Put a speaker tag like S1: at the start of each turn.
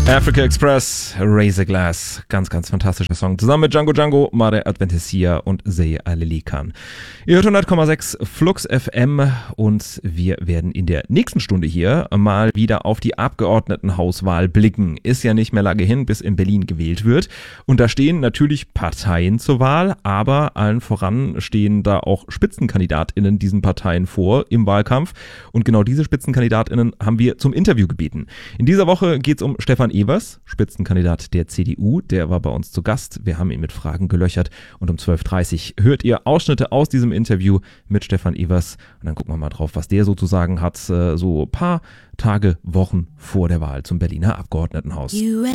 S1: Africa Express, Raise a Glass, ganz, ganz fantastischer Song. Zusammen mit Django Django, Mare Adventisia und Sey Alelikan. Ihr hört 100,6 Flux FM und wir werden in der nächsten Stunde hier mal wieder auf die Abgeordnetenhauswahl blicken. Ist ja nicht mehr lange hin, bis in Berlin gewählt wird. Und da stehen natürlich Parteien zur Wahl, aber allen voran stehen da auch SpitzenkandidatInnen diesen Parteien vor im Wahlkampf. Und genau diese SpitzenkandidatInnen haben wir zum Interview gebeten. In dieser Woche geht es um Stefan Evers, Spitzenkandidat der CDU. Der war bei uns zu Gast. Wir haben ihn mit Fragen gelöchert. Und um 12.30 Uhr hört ihr Ausschnitte aus diesem Interview mit Stefan Evers. Und dann gucken wir mal drauf, was der sozusagen hat, so ein paar Tage, Wochen vor der Wahl zum Berliner Abgeordnetenhaus.
S2: USA.